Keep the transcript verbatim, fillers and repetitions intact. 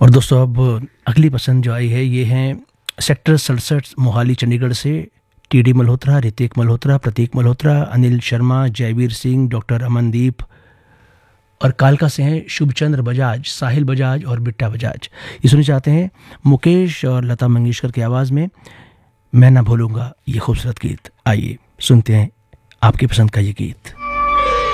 और दोस्तों अब अगली पसंद जो आई है ये है सेक्टर सड़सठ मोहाली चंडीगढ़ से टी डी मल्होत्रा, ऋतिक मल्होत्रा, प्रतीक मल्होत्रा, अनिल शर्मा, जयवीर सिंह, डॉक्टर अमनदीप और कालका से हैं शुभचंद्र बजाज, साहिल बजाज और बिट्टा बजाज। ये सुनना चाहते हैं मुकेश और लता मंगेशकर की आवाज़ में मैं ना भूलूंगा ये खूबसूरत गीत। आइए सुनते हैं आपकी पसंद का ये गीत।